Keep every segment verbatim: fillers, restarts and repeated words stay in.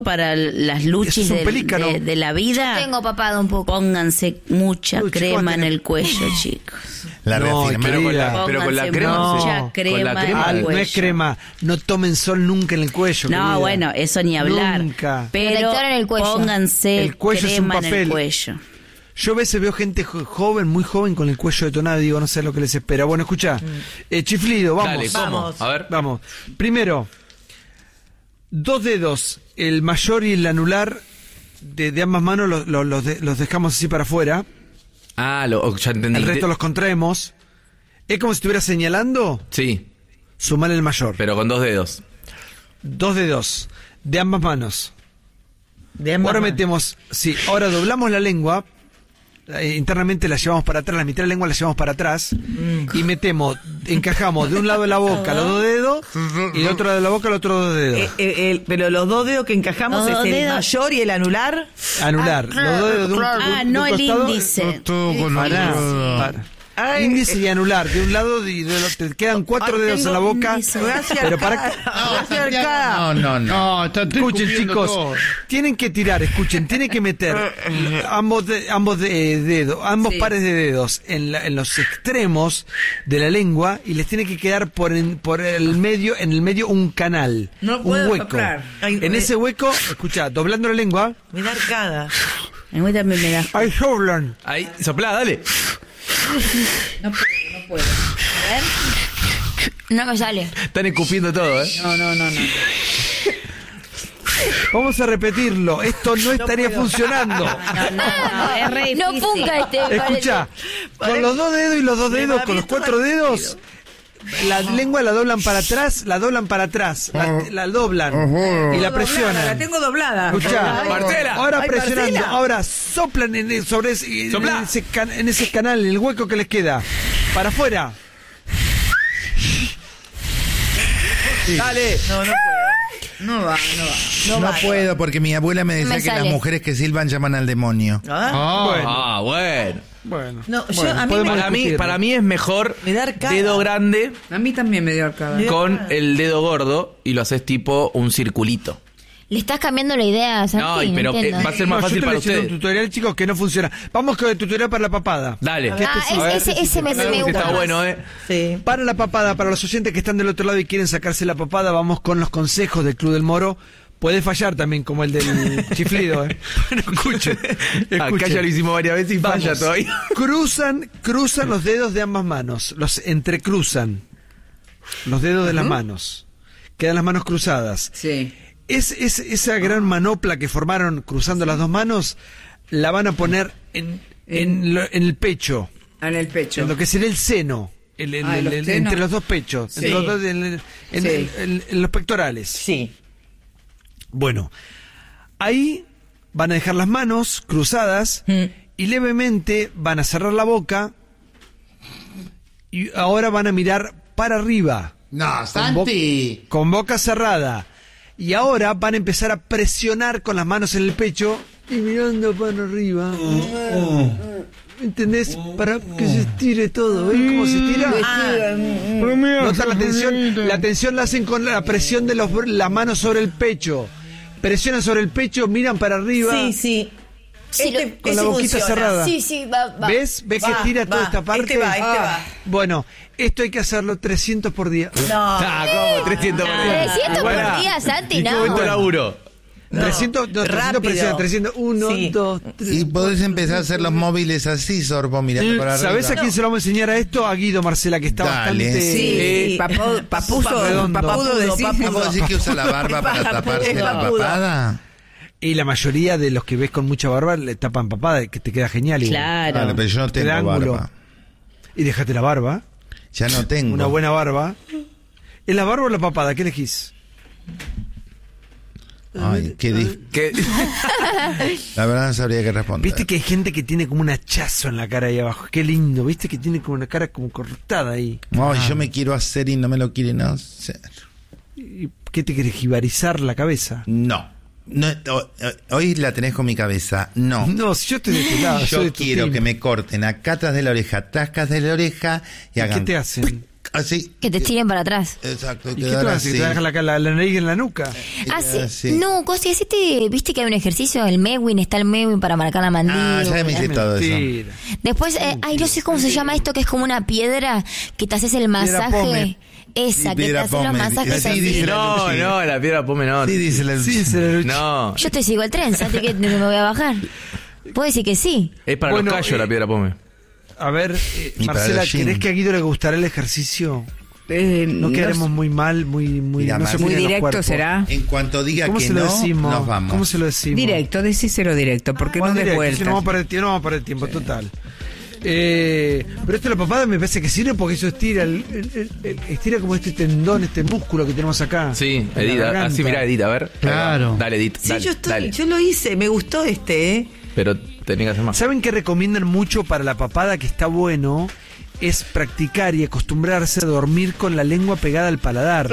para las luchas de, de, de la vida. Yo tengo papado un poco. Pónganse mucha Uy, crema chico, en el cuello, chicos. La No, reafirmaron con la, Pónganse pero con la crema. mucha no. crema, Con la crema en Ah, el no cuello. es crema. No tomen sol nunca en el cuello. No, querida. bueno, eso ni hablar. Nunca. Pero Protector en el cuello. pónganse El cuello es un crema en el papel. cuello. Yo a veces veo gente jo- joven, muy joven, con el cuello detonado y digo, no sé lo que les espera. Bueno, escucha, eh, Chiflido, vamos. Dale, ¿cómo? Vamos. A ver. Vamos. Primero, dos dedos, el mayor y el anular de, de ambas manos los, los, los, de- los dejamos así para afuera. Ah, lo, ya entendí. El resto los contraemos. Es como si estuviera señalando, Sí, sumar el mayor. pero con dos dedos. Dos dedos, de ambas manos. De ambas Ahora manos. metemos, sí, ahora doblamos la lengua, eh, internamente la llevamos para atrás, la mitad de la lengua la llevamos para atrás, y metemos, encajamos de un lado de la boca los dos dedos, y del otro lado de la boca los otros dos dedos. Eh, eh, el- pero los dos dedos que encajamos Los es dos el dedos. mayor y el anular. Anular, los dos dedos de un, Ah, de un no el costado. índice. Pará, pará. Ay, Índice y anular, de un lado y de otro. Te quedan cuatro Ay, dedos en tengo la boca. índice. Gracias, Pero para Gracias, Arcada. No, no, no. No, está Escuchen, chicos, tienen que tirar, escuchen, tienen que meter ambos de- ambos de- eh, dedos, ambos Sí. pares de dedos en, la- en los extremos de la lengua y les tiene que quedar por en, por el medio, en el medio un canal, No un puedo hueco. soplar. Ay, en me- ese hueco, escucha, doblando la lengua, Me da Arcada. A mí también me da. ahí soplan. Ahí, soplá, dale. No puedo, no puedo. A ver. No me sale. Están escupiendo todo, ¿eh? No, no, no, no. Vamos a repetirlo, esto no estaría funcionando. No, no, no, es re No difícil. funca este. me Escucha, Parece- con los dos dedos y los dos Me dedos, va con los bien cuatro todo dedos, la lengua la doblan para atrás, la doblan para atrás, la, la doblan y la Doblada, presionan. La tengo doblada. Escuchá, Ay, Marcela. ahora Ay, presionando, Marcela. ahora soplan en, el- sobre ese, en, Soplá. ese can- en ese canal, en el hueco que les queda, para afuera. Dale. No, no puedo. No va, no va. No, No va. puedo porque mi abuela me decía Me que sale. las mujeres que silban llaman al demonio. Ah, Bueno, Ah, bueno. bueno. No, yo- Bueno, a mí podemos me- Para mí, discutirlo. para mí es mejor Me da arcada. dedo grande A mí también me dio arcada. con el dedo gordo y lo haces tipo un circulito. Le estás cambiando la idea a Santi. No, y- pero, entiendo. eh, va a ser más No, fácil yo para estoy haciendo ustedes. un tutorial, chicos, que no funciona. Vamos con el tutorial para la papada. Dale. Ah, ese, ese, ese me, me Ese gusta. está más. bueno, ¿eh? Sí. Para la papada, para los oyentes que están del otro lado y quieren sacarse la papada, vamos con los consejos del Club del Moro. Puede fallar también, como el del chiflido, ¿eh? Bueno, escuchen. Acá escuchen. ya lo hicimos varias veces y Vamos. falla todavía. Cruzan, cruzan los dedos de ambas manos, los entrecruzan. Los dedos de las manos. Quedan las manos cruzadas. Sí. Es, es, esa gran manopla que formaron cruzando las dos manos, la van a poner en, en, lo- en el pecho, En el pecho. en lo que sería el seno, el- el- Ah, el- los el- senos. entre los dos pechos, Sí. entre los dos- en, en- en- Sí. en- en los pectorales. Sí. Bueno, ahí van a dejar las manos cruzadas y levemente van a cerrar la boca y ahora van a mirar para arriba. No, Con, bo- con boca cerrada. Y ahora van a empezar a presionar con las manos en el pecho y mirando para arriba. ¿Entendés? Para que se estire todo. ¿Ves cómo se estira? ¿Notan la tensión? La tensión la hacen con la presión de los, las manos sobre el pecho. Presionan sobre el pecho, miran para arriba. Sí, sí. Sí, Este- lo- Con la ese boquita funciona. cerrada. Sí, sí, va, va. ¿Ves? ¿Ves que Va, estira toda va. esta parte? Este va, este va. Bueno, esto hay que hacerlo trescientos por día. No. Ah, ¿cómo? trescientos por día. trescientos por Bueno, día, Santi, ¿y no. qué momento laburo? trescientos, no, trescientos rápido. presión, trescientos, uno, Sí. dos, tres. Y podés empezar a hacer los móviles así, Sorbo, mirando para arriba. ¿Sabés a quién se lo vamos a enseñar a esto? A Guido Marcela, que está Dale. bastante... Sí, eh, sí. Papu- papuso, redondo. papudo decís. Papudo. ¿Vos decís que usa la barba para Papudo. taparse la Papudo. papada? Y la mayoría de los que ves con mucha barba le tapan papada, que te queda genial. igual. Claro. Vale, pero yo no Te tengo da ángulo. barba. Y déjate la barba, Ya no tengo. una buena barba. ¿Es la barba o la papada? ¿Qué elegís? Ay, qué dif- ¿Qué? La verdad no sabría qué responder. Viste que hay gente que tiene como un hachazo en la cara ahí abajo. Qué lindo, viste que tiene como una cara como cortada ahí. Ay, yo me quiero hacer y no me lo quieren hacer. ¿Y ¿Qué te querés, jibarizar la cabeza? No. No, o- o- hoy la tenés con mi cabeza. No. No, si yo estoy de este lado. soy Yo de tu quiero team. que me corten acá atrás de la oreja, atrás de la oreja y ¿Y hagan. qué te hacen? Así. Que te tiren para atrás. Exacto. ¿Y qué te quedar vas a hacer? ¿Te dejas la, la, la nariz en la nuca? Ah, sí. Sí. No, Costi, hiciste, viste que hay un ejercicio, el Mewin, está el Mewin para marcar la mandíbula. Ah, ya me hice todo eso. Mentira. Después, eh, ay, no sé cómo se llama esto, que es como una piedra que te haces el masaje. pome. Esa, Sí, que te piedra haces los pome. masajes Sí, así. dice la No, Luchi. no, la piedra pome no. Sí, dice la Sí, se la lucha. No, Yo te sigo el tren, ¿sabes que me voy a bajar? Puedo decir que sí. es para Bueno, los callos eh, la piedra pome. A ver, eh, Y para Marcela, el gym. ¿querés que a Guido le gustará el ejercicio? Eh, No no queremos sé, muy mal, muy, muy, Mira, no se Marcela. muy miren los directo cuerpos. será. En cuanto diga ¿Cómo que se lo no, decimos? nos vamos. ¿Cómo se lo decimos? Directo, decíselo directo, porque Bueno, no de directo, vuelta. si no vamos a perder tiempo, no vamos a perder tiempo, total. Eh, pero esto de la papada me parece que sirve porque eso estira el, el- el- el- estira como este tendón, este músculo que tenemos acá. Sí, en la Edita, garganta. así mirá, Edita, a ver. Claro. Dale, Edita, Sí, dale, yo, estoy, dale. yo lo hice, me gustó este, ¿eh? Pero tenés que hacer más. ¿Saben qué recomiendan mucho para la papada que está bueno? Es practicar y acostumbrarse a dormir con la lengua pegada al paladar.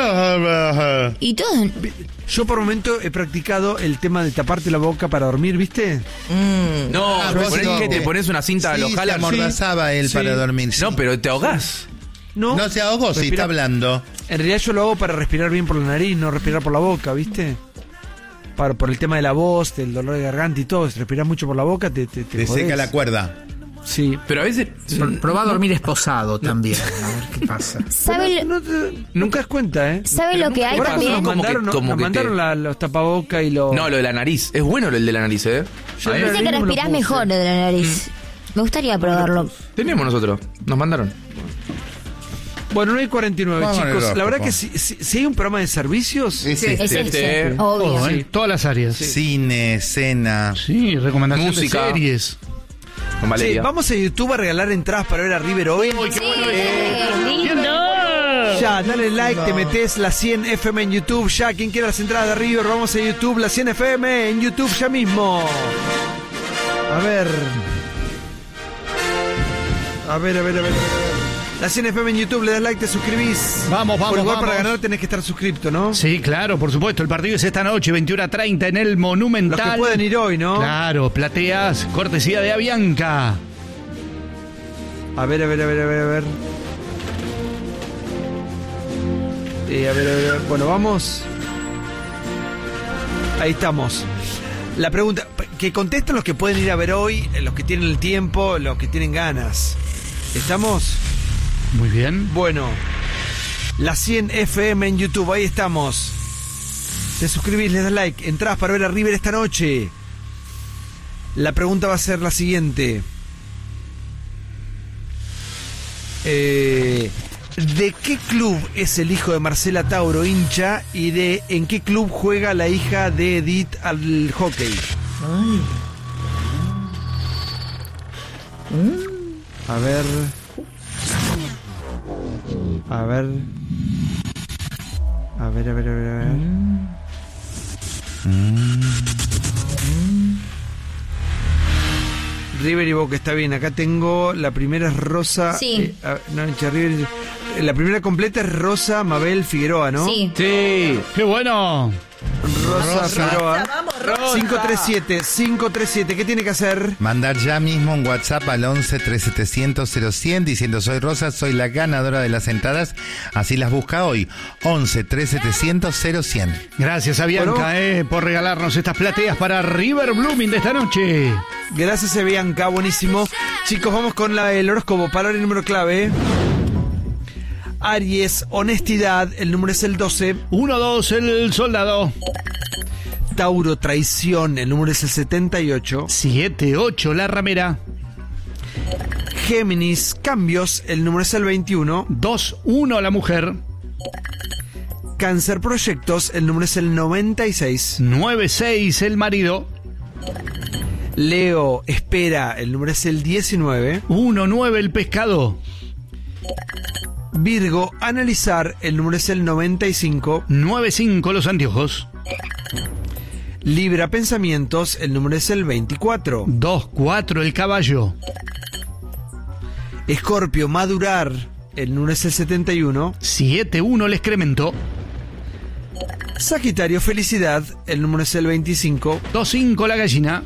Y todo. Yo por momento he practicado el tema de taparte la boca para dormir, ¿viste? No, Ah, te vos pones, no. que te pones una cinta a Sí, los se jalas. amordazaba él Sí. para dormir. sí. No, pero te ahogás. No, No se ahogó, si Respira- está hablando. En realidad yo lo hago para respirar bien por la nariz, no respirar por la boca, ¿viste? Para, por el tema de la voz, del dolor de garganta y todo. Si respiras mucho por la boca, te, te, te Te jodés. seca la cuerda. Sí. Pero a veces. Probá a dormir esposado también. A ver qué pasa. ¿Sabe, No te, nunca das cuenta, ¿eh? ¿sabe lo que hay Ahora cuando también? nos Como que- mandaron, como nos que mandaron te- la- los tapabocas y los... No, lo de la nariz. Es bueno lo del de la nariz, ¿eh? Yo A ver, no- Dicen que Ahí me lo respirás puse. mejor lo de la nariz. Me gustaría probarlo. Tenemos nosotros. Nos mandaron. Bueno, no hay cuarenta y nueve, Vamos al chicos. La horóscopo. verdad que si, si- si hay un programa de servicios... Es Es este. este, Este. obvio. Todo, ¿eh? Todas las áreas. Sí, Cine, cena. recomendaciones Música. de series. Con Sí, Valeria. vamos a YouTube a regalar entradas para ver a River hoy. Sí, lindo. Ya, dale like, te metes la cien F M en YouTube. Ya, quien quiera las entradas de River, vamos a YouTube, la cien F M en YouTube ya mismo. A ver. A ver, a ver, a ver. a ver. La cien F M en YouTube, le das like, te suscribís. Vamos, vamos, Por igual vamos. para ganar tenés que estar suscripto, ¿no? Sí, claro, por supuesto. El partido es esta noche, veintiuna treinta en el Los Monumental. que pueden ir hoy, ¿no? Claro, plateas, cortesía de Avianca. A ver, a ver, a ver, a ver, a ver. Eh, a ver, a ver, a ver. Bueno, vamos. Ahí estamos. La pregunta, que contesten los que pueden ir a ver hoy, los que tienen el tiempo, los que tienen ganas. ¿Estamos? Muy bien. Bueno, la cien F M en YouTube, ahí estamos. Te suscribís, le das like, entrás para ver a River esta noche. La pregunta va a ser la siguiente. Eh, ¿De qué club es el hijo de Marcela Tauro hincha y de en qué club juega la hija de Edith al hockey? A ver. A ver. A ver, a ver, a ver, a ver. River y Boca, está bien. Acá tengo, la primera es Rosa. Sí. eh, a- no, hincha River. eh, La primera completa es Rosa Mabel Figueroa, ¿no? Sí. Sí. ¡Qué bueno! Rosa, Rosa. Figueroa. Vamos, Rosa. cinco tres siete, cinco tres siete. ¿Qué tiene que hacer? Mandar ya mismo un WhatsApp al once tres setecientos cero cien diciendo soy Rosa, soy la ganadora de las entradas. Así las busca hoy. once tres setecientos cero cien. Gracias, Avianca, Bueno. eh, por regalarnos estas plateas para River Blooming de esta noche. Gracias, Bianca, buenísimo. Chicos, vamos con la, el horóscopo. Palabra y número clave. Aries, honestidad, el número es el doce. uno dos, el soldado. Tauro, traición, el número es el setenta y ocho. siete ocho, la ramera. Géminis, cambios, el número es el veintiuno. dos uno, la mujer. Cáncer, proyectos, el número es el noventa y seis. nueve seis, el marido. Leo, espera, el número es el diecinueve. uno nueve, el pescado. Virgo, analizar, el número es el noventa y cinco. nueve cinco, los anteojos. Libra, pensamientos, el número es el veinticuatro. dos cuatro, el caballo. Escorpio, madurar, el número es el setenta y uno. siete uno, el excremento. Sagitario, felicidad, el número es el veinticinco. dos cinco, la gallina.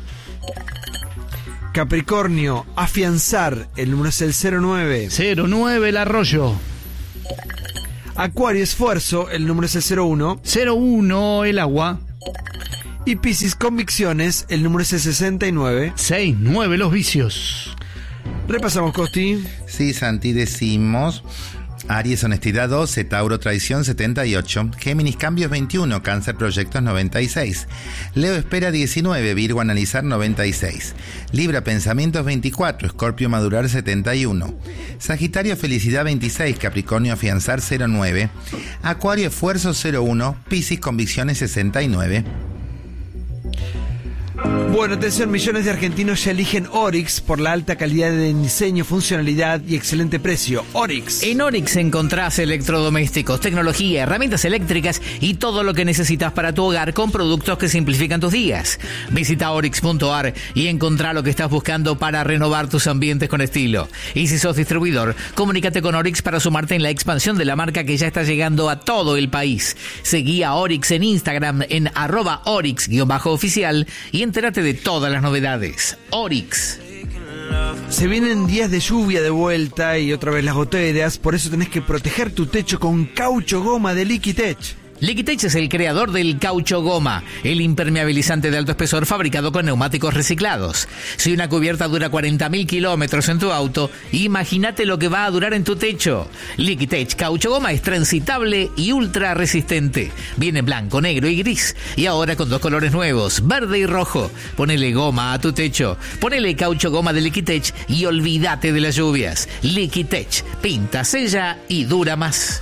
Capricornio, afianzar, el número es el cero nueve. cero nueve, el arroyo. Acuario, esfuerzo, el número es el cero uno. cero uno, el agua. Y Piscis, convicciones, el número es el sesenta y nueve. seis nueve, los vicios. Repasamos, Costi. Sí, Santi, decimos... Aries, honestidad doce, Tauro, traición setenta y ocho, Géminis, cambios veintiuno, Cáncer, proyectos noventa y seis, Leo, espera diecinueve, Virgo, analizar noventa y seis, Libra, pensamientos veinticuatro, Escorpio, madurar setenta y uno, Sagitario, felicidad veintiséis, Capricornio, afianzar cero nueve, Acuario, esfuerzo cero uno, Piscis, convicciones sesenta y nueve. Bueno, atención, millones de argentinos ya eligen Oryx por la alta calidad de diseño, funcionalidad y excelente precio. Oryx. En Oryx encontrás electrodomésticos, tecnología, herramientas eléctricas y todo lo que necesitas para tu hogar con productos que simplifican tus días. Visita oryx punto a r y encontrá lo que estás buscando para renovar tus ambientes con estilo. Y si sos distribuidor, comunícate con Oryx para sumarte en la expansión de la marca que ya está llegando a todo el país. Seguí a Oryx en Instagram en arroba oryx-oficial y entérate de todas las novedades. Oryx. Se vienen días de lluvia de vuelta y otra vez las goteras, por eso tenés que proteger tu techo con caucho goma de Liquitech. Liquitech es el creador del caucho goma, el impermeabilizante de alto espesor fabricado con neumáticos reciclados. Si una cubierta dura cuarenta mil kilómetros en tu auto, imagínate lo que va a durar en tu techo. Liquitech caucho goma es transitable y ultra resistente. Viene blanco, negro y gris. Y ahora con dos colores nuevos, verde y rojo. Ponele goma a tu techo. Ponele caucho goma de Liquitech y olvídate de las lluvias. Liquitech, pinta, sella y dura más.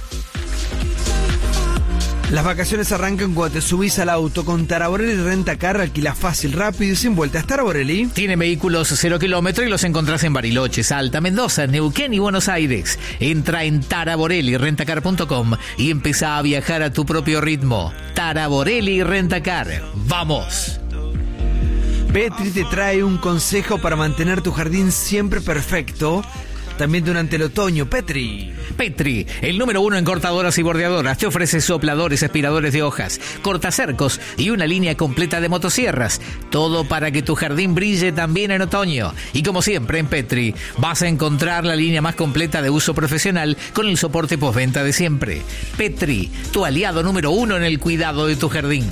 Las vacaciones arrancan cuando te subís al auto. Con Taraborelli Rentacar alquilas fácil, rápido y sin vueltas. Taraborelli. Tiene vehículos cero kilómetros y los encontrás en Bariloche, Salta, Mendoza, Neuquén y Buenos Aires. Entra en taraborelli rentacar punto com y empezá a viajar a tu propio ritmo. Taraborelli Rentacar. ¡Vamos! Petri te trae un consejo para mantener tu jardín siempre perfecto, también durante el otoño. Petri. Petri, el número uno en cortadoras y bordeadoras, te ofrece sopladores, aspiradores de hojas, cortacercos y una línea completa de motosierras. Todo para que tu jardín brille también en otoño. Y como siempre en Petri, vas a encontrar la línea más completa de uso profesional con el soporte postventa de siempre. Petri, tu aliado número uno en el cuidado de tu jardín.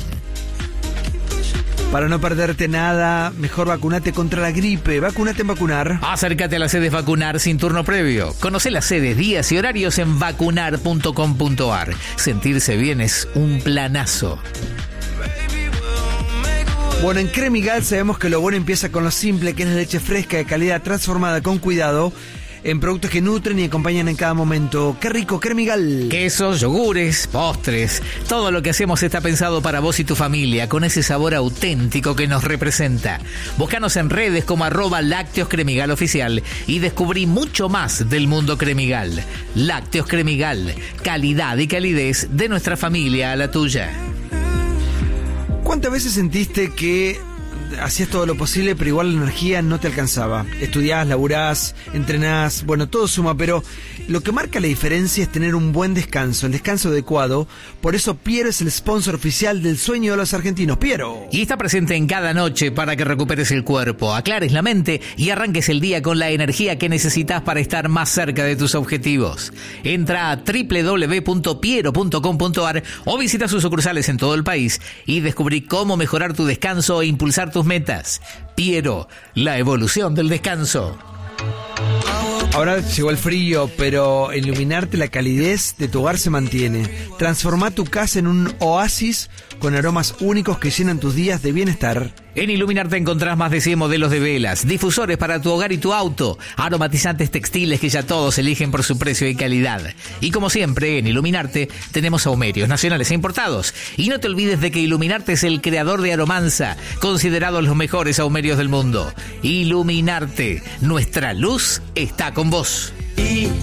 Para no perderte nada, mejor vacunate contra la gripe. Vacunate en Vacunar. Acércate a las sedes Vacunar sin turno previo. Conoce las sedes, días y horarios en vacunar punto com punto a r. Sentirse bien es un planazo. Bueno, en Cremigal sabemos que lo bueno empieza con lo simple, que es la leche fresca de calidad transformada con cuidado, en productos que nutren y acompañan en cada momento. ¡Qué rico, Cremigal! Quesos, yogures, postres, todo lo que hacemos está pensado para vos y tu familia, con ese sabor auténtico que nos representa. Búscanos en redes como arroba Lácteos Cremigal Oficial y descubrí mucho más del mundo Cremigal. Lácteos Cremigal, calidad y calidez de nuestra familia a la tuya. ¿Cuántas veces sentiste que hacías todo lo posible, pero igual la energía no te alcanzaba? Estudiás, laburás, entrenás, bueno, todo suma, pero lo que marca la diferencia es tener un buen descanso, el descanso adecuado. Por eso Piero es el sponsor oficial del sueño de los argentinos. Piero. Y está presente en cada noche para que recuperes el cuerpo, aclares la mente y arranques el día con la energía que necesitas para estar más cerca de tus objetivos. Entra a doble u doble u doble u punto piero punto com punto a r o visita sus sucursales en todo el país y descubrí cómo mejorar tu descanso e impulsar tus metas. Piero, la evolución del descanso. Ahora llegó el frío, pero en Iluminarte la calidez de tu hogar se mantiene. Transforma tu casa en un oasis con aromas únicos que llenan tus días de bienestar. En Iluminarte encontrás más de cien modelos de velas, difusores para tu hogar y tu auto, aromatizantes textiles que ya todos eligen por su precio y calidad. Y como siempre, en Iluminarte tenemos ahumerios nacionales e importados. Y no te olvides de que Iluminarte es el creador de Aromanza, considerados los mejores ahumerios del mundo. Iluminarte, nuestra luz está con vos.